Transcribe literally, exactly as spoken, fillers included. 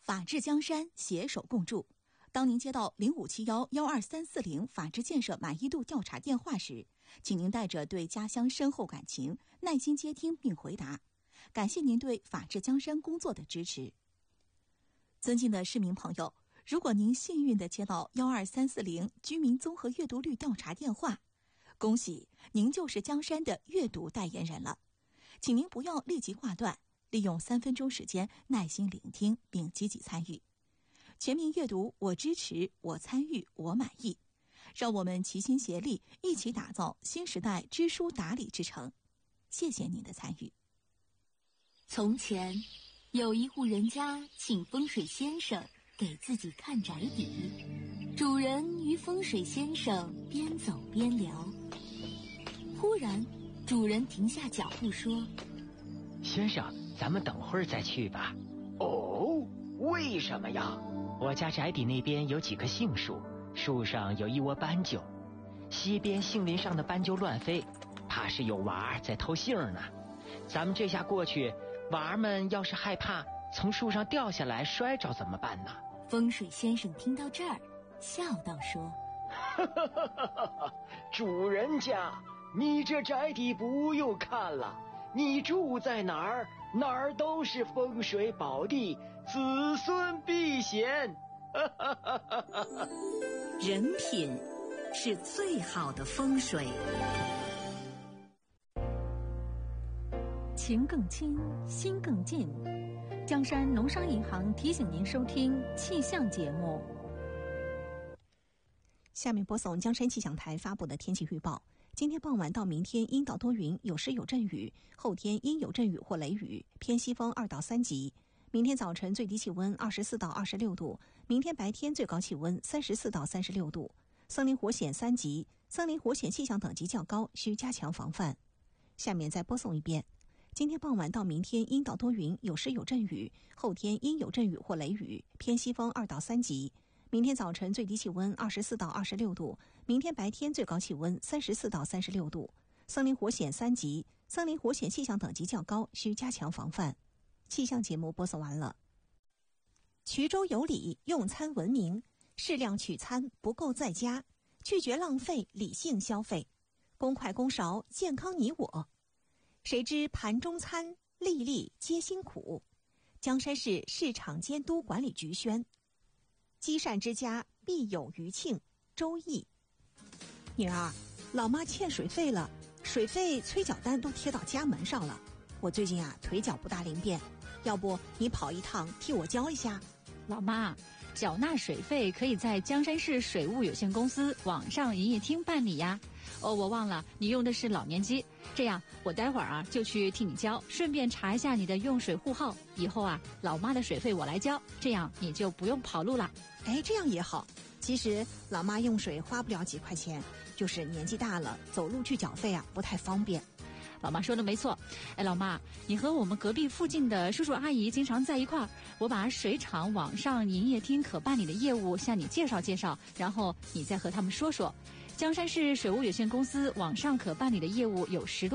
法治江山，携手共筑。当您接到零五七幺幺二三四零法治建设满意度调查电话时，请您带着对家乡深厚感情，耐心接听并回答。感谢您对法治江山工作的支持。尊敬的市民朋友，如果您幸运地接到幺二三四零居民综合阅读率调查电话，恭喜您就是江山的阅读代言人了。请您不要立即挂断，利用三分钟时间耐心聆听并积极参与。全民阅读，我支持，我参与，我满意。让我们齐心协力，一起打造新时代知书达理之城。谢谢您的参与。 从前有一户人家请风水先生给自己看宅邸，主人与风水先生边走边聊。忽然主人停下脚步说： 先生，咱们等会儿再去吧。 哦，为什么呀？ 我家宅邸那边有几棵杏树，树上有一窝斑鸠，西边杏林上的斑鸠乱飞，怕是有娃儿在偷杏呢。咱们这下过去，娃儿们要是害怕从树上掉下来摔着怎么办呢？ 风水先生听到这儿笑道说： 主人家，你这宅邸不用看了，你住在哪儿哪儿都是风水宝地，子孙必贤。 人品是最好的风水。 情更亲，心更近。江山农商银行提醒您收听气象节目。 下面播送江山气象台发布的天气预报。今天傍晚到明天阴到多云，有时有阵雨，后天阴有阵雨或雷雨，偏西风二到三级。明天早晨最低气温二十四到二十六度，明天白天最高气温三十四到三十六度。森林火险三级，森林火险气象等级较高，需加强防范。下面再播送一遍。今天傍晚到明天阴到多云，有时有阵雨，后天阴有阵雨或雷雨，偏西风二到三级。明天早晨最低气温二十四到二十六度，明天白天最高气温三十四到三十六度。森林火险三级，森林火险气象等级较高，需加强防范。气象节目播送完了。衢州有礼，用餐文明，适量取餐，不够在家，拒绝浪费，理性消费，公筷公勺，健康你我。谁知盘中餐，粒粒皆辛苦。江山市市场监督管理局宣。积善之家必有余庆。周易。女儿，老妈欠水费了，水费催缴单都贴到家门上了。我最近啊腿脚不大灵便，要不你跑一趟替我交一下？ 老妈，缴纳水费可以在江山市水务有限公司网上营业厅办理呀。哦，我忘了你用的是老年机，这样我待会儿啊就去替你交，顺便查一下你的用水户号。以后啊，老妈的水费我来交，这样你就不用跑路了。 哎，这样也好。其实老妈用水花不了几块钱，就是年纪大了，走路去缴费啊不太方便。 老妈说的没错。哎，老妈，你和我们隔壁附近的叔叔阿姨经常在一块儿，我把水厂网上营业厅可办理的业务向你介绍介绍，然后你再和他们说说。江山市水务有限公司网上可办理的业务有十多